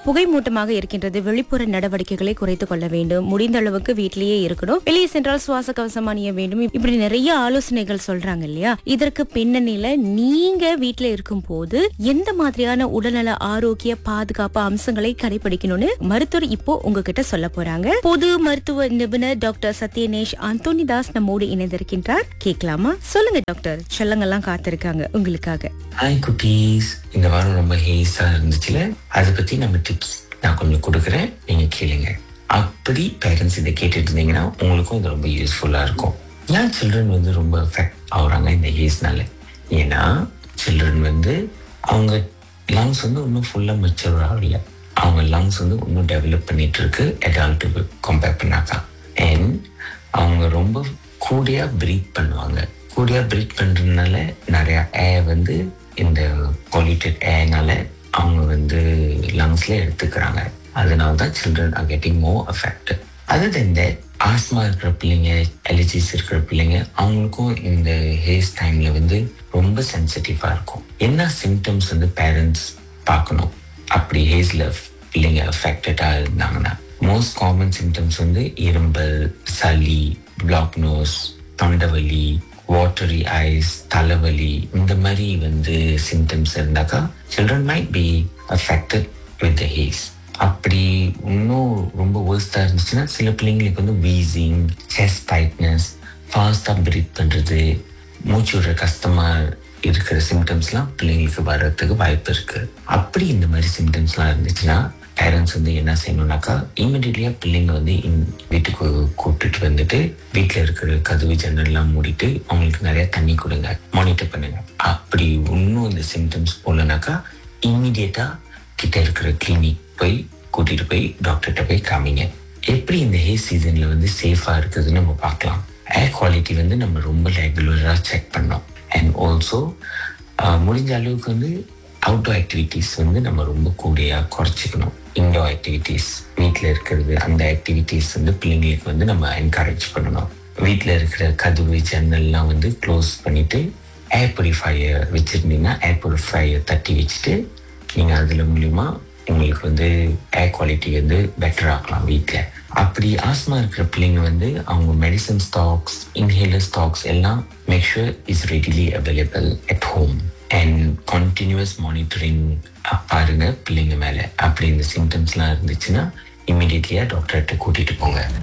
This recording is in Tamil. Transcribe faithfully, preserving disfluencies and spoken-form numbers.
புகைமூட்டமாக இருக்கின்றது, வெளிப்புற நடவடிக்கைகளை குறைத்துக் கொள்ள வேண்டும், முடிந்த அளவுக்கு வீட்டிலேயே இருக்கணும், வெளியே சென்றால் சுவாச கவசம் அணிய வேண்டும், இப்படி நிறைய ஆலோசனைகள் சொல்றாங்க இல்லையா? இதற்கு பின்னணியில நீங்க வீட்டுல இருக்கும் போது எந்த மாதிரியான உடல்நல ஆரோக்கிய பாதுகாப்பு அம்சங்களை கடைபிடிக்கணும்னு மருத்துவர் இப்போ உங்ககிட்ட சொல்ல போறாங்க. பொது மருத்துவ நிபுணர் டாக்டர் சத்யநேஷ் அந்தோனிதாஸ் நம்மோடு இணைந்திருக்கின்றார். கேட்கலாமா? சொல்லுங்க டாக்டர், செல்லங்கள்லாம் காத்திருக்காங்க உங்களுக்காக. ஹாய் குட்டீஸ், இந்த வாரம் ரொம்ப ஹேஸா இருந்துச்சுல, அதை பத்தி நம்ம டிப்ஸ் நான் கொஞ்சம் கொடுக்குறேன், நீங்க கேளுங்க. அப்படி பேரண்ட்ஸ் இதை கேட்டுட்டு இருந்தீங்கன்னா உங்களுக்கும் இது ரொம்ப யூஸ்ஃபுல்லா இருக்கும். ஏன் சில்ட்ரன் வந்து ரொம்ப எஃபெக்ட் ஆகுறாங்க இந்த ஹேஸ்னால? ஏன்னா சில்ட்ரன் வந்து அவங்க லங்ஸ் வந்து இன்னும் ஃபுல்லா மெச்சூர் ஆகல, அவங்க லங்ஸ் வந்து இன்னும் டெவலப் பண்ணிட்டு இருக்கு அடல்ட்டுக்கு கம்பேர் பண்ணாக்கா. அண்ட் அவங்க ரொம்ப கூடியா பிரீத் பண்ணுவாங்க. கூடியா பிரீத் பண்றதுனால நிறைய ஏர் வந்து இந்த பொல்யூட்டட் ஏர்னால அவங்க வந்து லங்ஸ்ல எடுத்துக்கிறாங்க. அதனால தான் children are getting more affected. Other then that, asthma இருக்கிற பிள்ளைங்க, அலர்ஜிஸ் இருக்கிற பிள்ளைங்க, அவங்களுக்கும் இந்த ஹேஸ் டைம்ல வந்து ரொம்ப சென்சிட்டிவா இருக்கும். என்ன சிம்டம்ஸ் வந்து பேரண்ட்ஸ் பார்க்கணும் அப்படி ஹேஸ்ல பிள்ளைங்க அஃபெக்டடா இருந்தாங்கன்னா? மோஸ்ட் காமன் சிம்டம்ஸ் வந்து இரும்பல், சளி, பிளாக் நோஸ், தொண்டவலி, வாட்டரி ஐஸ், தலைவலி, இந்த மாதிரி வந்து சிம்டம்ஸ் இருந்தாக்கா children might be affected with the has. அப்படி இன்னும் ரொம்ப வேர்ஸ்டா இருந்துச்சுன்னா சில பிள்ளைங்களுக்கு வந்து வீசிங், செஸ்ட் டைட்னஸ், ஃபாஸ்டா பிரீத் பண்றது, மூச்சு விடுற கஷ்டமா இருக்கிற சிம்டம்ஸ்லாம் பிள்ளைங்களுக்கு வர்றதுக்கு வாய்ப்பு இருக்கு. அப்படி இந்த மாதிரி சிம்டம்ஸ்லாம் இருந்துச்சுன்னா பேரண்ட்ஸ் வந்து என்ன செய்யணும்னாக்கா, இமிடியட்லியா பிள்ளைங்க வந்து வீட்டுக்கு கூப்பிட்டுட்டு வந்துட்டு வீட்டுல இருக்கிற கதவு ஜன்னல்லாம் மூடிட்டு அவங்களுக்கு நிறைய தண்ணி கொடுங்க, மானிட்டர் பண்ணுங்க. அப்படி இன்னும் இந்த சிம்டம்ஸ் போலனாக்கா இம்மிடியட்டா கிட்ட இருக்கிற கிளினிக் போய் கூட்டிட்டு போய் டாக்டர்கிட்ட போய் காமிங்க. எப்படி இந்த ஹேஸ் சீசன்ல வந்து சேஃபா இருக்குதுன்னு நம்ம பார்க்கலாம். ஏர் குவாலிட்டி வந்து நம்ம ரொம்ப ரெகுலரா செக் பண்ணோம். அண்ட் ஆல்சோ முடிஞ்ச அளவுக்கு வந்து அவுட்டோர் ஆக்டிவிட்டிஸ் வந்து நம்ம ரொம்ப கூடியா குறைச்சிக்கணும். இன்டோர் ஆக்டிவிட்டிஸ், வீட்டில் இருக்கிறது, அந்த ஆக்டிவிட்டிஸ் வந்து பிள்ளைங்களுக்கு வந்து நம்ம என்கரேஜ் பண்ணணும். வீட்டில் இருக்கிற கதவு ஜன்னல்லாம் வந்து க்ளோஸ் பண்ணிட்டு ஏர் பியூரிஃபையர் வச்சிருந்தீங்கன்னா ஏர் பியூரிஃபையர் தட்டி வச்சுட்டு நீங்க அதுல மூலியமா உங்களுக்கு வந்து ஏர் குவாலிட்டி வந்து பெட்டர் ஆக்கலாம் வீட்டில். அப்படி ஆஸ்மா இருக்கிற பிள்ளைங்க வந்து அவங்க மெடிசன் ஸ்டாக்ஸ், இன்ஹேலர் ஸ்டாக்ஸ் எல்லாம் make sure is readily available at home. And continuous monitoring பாருங்க பிள்ளைங்க மேல. அப்படி இந்த சிம்டம்ஸ்லாம் இருந்துச்சுன்னா இம்மிடியட்லியா டாக்டர்கிட்ட கூட்டிட்டு போங்க.